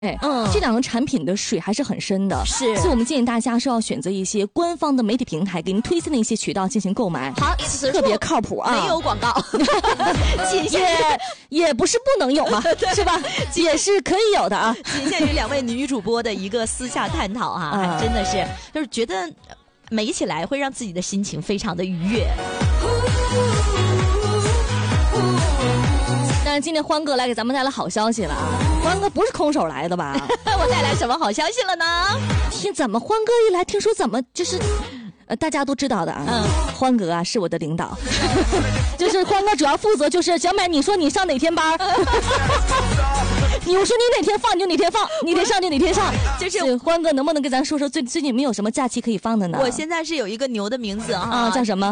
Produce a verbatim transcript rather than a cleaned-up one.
哎， 嗯， 这两个产品的水还是很深的， 是， 所以我们建议大家是要选择一些官方的媒体平台给您推荐的一些渠道进行购买， 好，此特别靠谱啊， 没有广告，仅限也也不是不能有嘛，是吧？也是可以有的啊， 仅限于两位女主播的一个私下探讨哈、啊，真的是就是觉得美起来会让自己的心情非常的愉悦。 但是今天欢哥来给咱们带来好消息了啊！欢哥不是空手来的吧？ 我带来什么好消息了呢？ 听怎么欢哥一来，听说怎么就是，呃，大家都知道的啊。嗯，欢哥啊是我的领导，就是欢哥主要负责就是小美，你说你上哪天班？你我说你哪天放你就哪天放，你哪天上就哪天上。就是欢哥能不能跟咱说说最最近有没有什么假期可以放的呢？ 我现在是有一个牛的名字哈、 啊，叫什么？